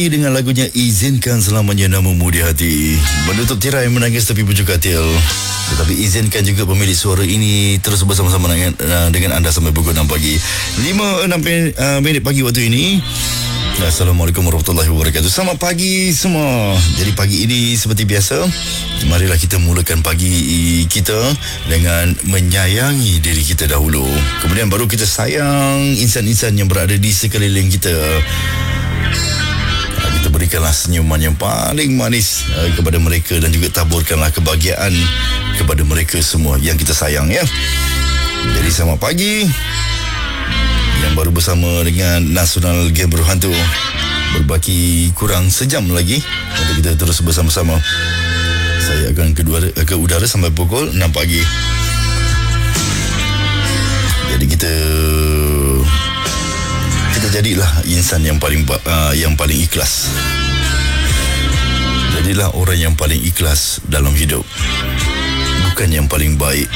Pagi dengan lagunya Izinkan Selamanya Namamu di Hati. Menutup tirai menangis tepi pucuk katil. Tetapi izinkan juga pemilik suara ini terus bersama-sama dengan anda sampai pukul 6 pagi. 5-6 minit pagi waktu ini. Assalamualaikum warahmatullahi wabarakatuh. Selamat pagi semua. Jadi pagi ini seperti biasa, marilah kita mulakan pagi kita dengan menyayangi diri kita dahulu. Kemudian baru kita sayang insan-insan yang berada di sekeliling kita. Kita berikanlah senyuman yang paling manis kepada mereka dan juga taburkanlah kebahagiaan kepada mereka semua yang kita sayang, ya. Jadi selamat pagi. Yang baru bersama dengan Nasional Game Berhantu, berbaki kurang sejam lagi untuk kita terus bersama-sama. Saya akan ke udara sampai pukul 6 pagi. Jadi kita jadilah insan yang paling ikhlas. Jadilah orang yang paling ikhlas dalam hidup, bukan yang paling baik.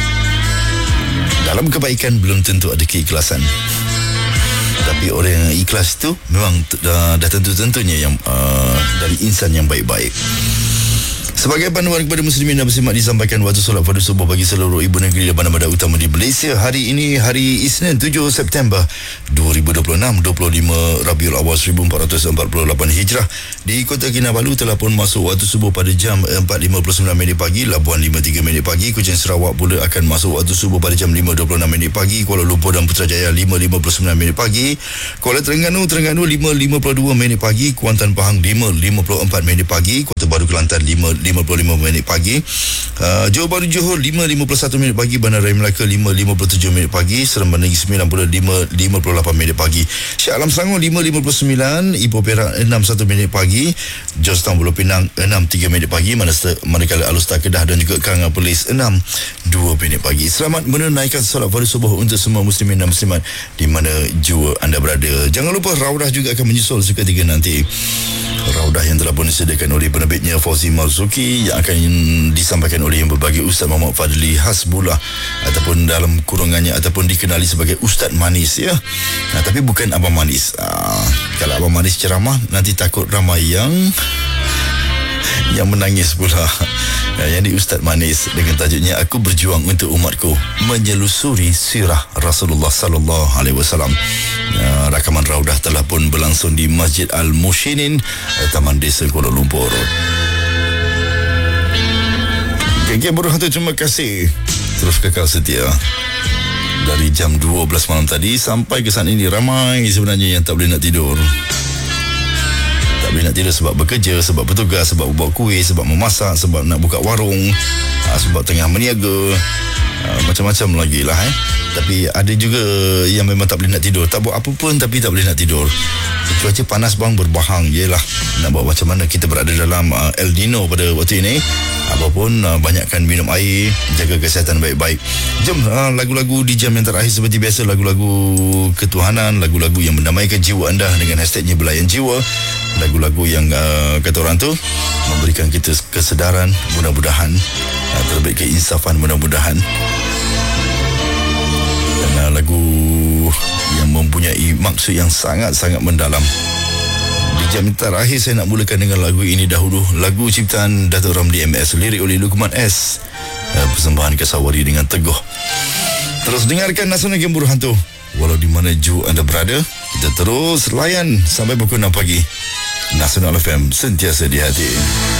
Dalam kebaikan belum tentu ada keikhlasan, tapi orang yang ikhlas itu memang dah tentu-tentunya yang dari insan yang baik-baik. Sebagai panduan kepada muslimin dan muslimat, disampaikan waktu solat fardu subuh bagi seluruh ibu negeri dan bandar utama di Malaysia. Hari ini hari Isnin 7 September 2026, 25 Rabiul Awal 1448 Hijrah. Di Kota Kinabalu telah pun masuk waktu subuh pada jam 4.59 minit pagi. Labuan 5.3 minit pagi. Kuching Sarawak pula akan masuk waktu subuh pada jam 5.26 minit pagi. Kuala Lumpur dan Putrajaya 5.59 minit pagi. Kuala Terengganu 5.52 minit pagi. Kuantan Pahang 5.54 minit pagi. Kota Baru Kelantan 55 minit pagi. Johor Bahru Johor 5.51 minit pagi. Bandar Raya Melaka 5.57 minit pagi. Seremban Negeri Sembilan pula 5.58 minit pagi. Shah Alam Selangor 5.59. Ipoh Perak 6.1 minit pagi. Georgetown Pulau Pinang 6.3 minit pagi. Manakala Alustar Kedah dan juga Kanga Perlis 6.2 minit pagi. Selamat menunaikan solat fardu subuh untuk semua muslimin dan muslimat di mana jua anda berada. Jangan lupa Raudah juga akan menyusul seketika nanti. Raudah yang telah pun disediakan oleh penerbitnya Fauzi Marzuki, yang akan disampaikan oleh yang berbagai Ustaz Muhammad Fadli Hasbullah, ataupun dalam kurungannya ataupun dikenali sebagai Ustaz Manis, ya. Tapi bukan Abang Manis. Kalau Abang Manis ceramah, nanti takut ramai yang menangis pula. Yang di Ustaz Manis dengan tajuknya Aku Berjuang Untuk Umatku, menyelusuri sirah Rasulullah sallallahu alaihi wasallam. Rakaman Raudah telah pun berlangsung di Masjid Al-Mushinin, Taman Desa Kuala Lumpur. Geng Berhantu, terima kasih. Terus kekal setia. Dari jam 12 malam tadi sampai ke saat ini, ramai sebenarnya yang tak boleh nak tidur. Tak boleh nak tidur sebab bekerja, sebab bertugas, sebab buat kuih, sebab memasak, sebab nak buka warung, sebab tengah meniaga, macam-macam lagi lah. Tapi ada juga yang memang tak boleh nak tidur. Tak buat apa pun tapi tak boleh nak tidur. Cuaca panas bang, berbahang je lah. Nak buat macam mana, kita berada dalam El Nino pada waktu ini. Apapun, banyakkan minum air, jaga kesihatan baik-baik. Jom, lagu-lagu di jam yang terakhir seperti biasa, lagu-lagu ketuhanan, lagu-lagu yang mendamaikan jiwa anda dengan hashtagnya Belayan Jiwa. Lagu-lagu yang kata orang tu memberikan kita kesedaran, mudah-mudahan terlebih keinsafan, mudah-mudahan. Dan lagu yang mempunyai maksud yang sangat-sangat mendalam. Di jam terakhir saya nak mulakan dengan lagu ini dahulu. Lagu ciptaan Datuk Ramli MS, lirik oleh Luqman S, persembahan Kasawari dengan Teguh. Terus dengarkan Nasional Game Berhantu. Walau di mana jua anda berada, kita terus layan sampai pukul 6 pagi. Nasional FM, sentiasa di hati.